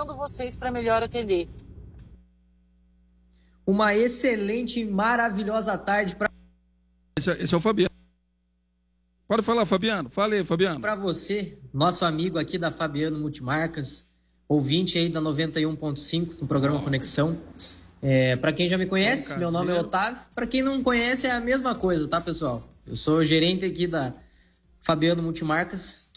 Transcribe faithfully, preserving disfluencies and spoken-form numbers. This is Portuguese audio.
aguardando vocês para melhor atender. Uma excelente e maravilhosa tarde para esse, esse é o Fabiano. Pode falar, Fabiano. Fala aí, Fabiano. Para você, nosso amigo aqui da Fabiano Multimarcas, ouvinte aí da noventa e um ponto cinco no programa Conexão. É, para quem já me conhece, meu nome é Otávio. Para quem não conhece, é a mesma coisa, tá, pessoal? Eu sou gerente aqui da Fabiano Multimarcas.